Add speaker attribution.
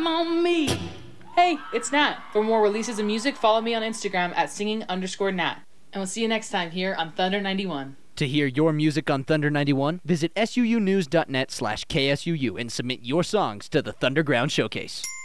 Speaker 1: come on me. Hey, it's Nat. For more releases and music, follow me on Instagram at singing_Nat. And we'll see you next time here on Thunder 91.
Speaker 2: To hear your music on Thunder 91, visit suunews.net/KSUU and submit your songs to the Thunderground Showcase.